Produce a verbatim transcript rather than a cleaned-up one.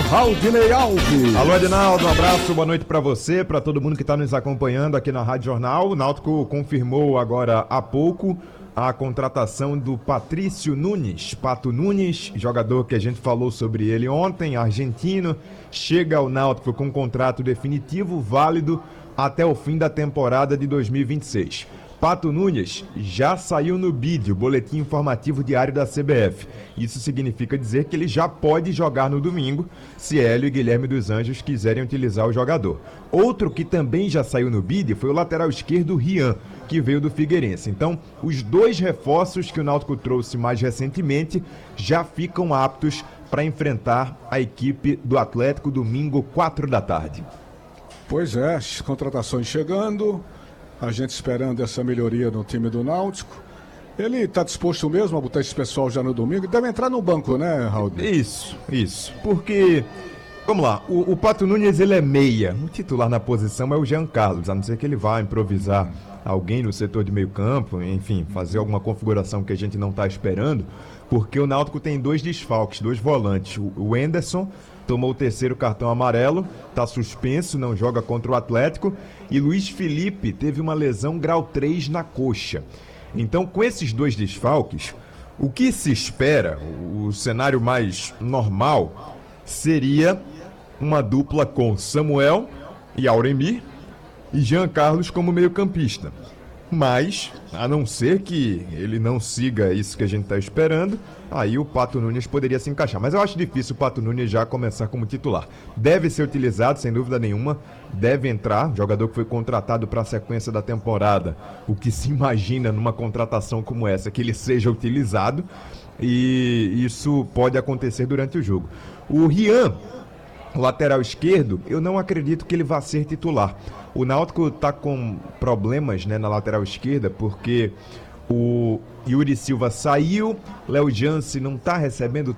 Raudinei Alves. Alô, Edinaldo, um abraço, boa noite pra você, pra todo mundo que tá nos acompanhando aqui na Rádio Jornal. O Náutico confirmou agora há pouco a contratação do Patrício Nunes, Pato Nunes, jogador que a gente falou sobre ele ontem, argentino, chega ao Náutico com um contrato definitivo, válido até o fim da temporada de dois mil e vinte e seis. Pato Nunes já saiu no B I D, o Boletim Informativo Diário da C B F. Isso significa dizer que ele já pode jogar no domingo, se Hélio e Guilherme dos Anjos quiserem utilizar o jogador. Outro que também já saiu no B I D foi o lateral esquerdo Rian, que veio do Figueirense. Então, os dois reforços que o Náutico trouxe mais recentemente já ficam aptos para enfrentar a equipe do Atlético domingo, quatro da tarde. Pois é, as contratações chegando, a gente esperando essa melhoria no time do Náutico. Ele está disposto mesmo a botar esse pessoal já no domingo? Deve entrar no banco, né, Raul? Isso, isso. Porque, vamos lá, o, o Pato Nunes ele é meia. O titular na posição é o Jean Carlos, a não ser que ele vá improvisar alguém no setor de meio campo, enfim, fazer alguma configuração que a gente não está esperando, porque o Náutico tem dois desfalques, dois volantes. O Enderson tomou o terceiro cartão amarelo, está suspenso, não joga contra o Atlético, e Luiz Felipe teve uma lesão grau três na coxa. Então, com esses dois desfalques, o que se espera, o cenário mais normal, seria uma dupla com Samuel e Auremir e Jean Carlos como meio-campista. Mas, a não ser que ele não siga isso que a gente está esperando, aí o Pato Nunes poderia se encaixar. Mas eu acho difícil o Pato Nunes já começar como titular. Deve ser utilizado, sem dúvida nenhuma, deve entrar, jogador que foi contratado para a sequência da temporada. O que se imagina numa contratação como essa, que ele seja utilizado, e isso pode acontecer durante o jogo. O Rian, lateral esquerdo, eu não acredito que ele vá ser titular. O Náutico está com problemas, né, na lateral esquerda, porque o Yuri Silva saiu, Léo Jance não está recebendo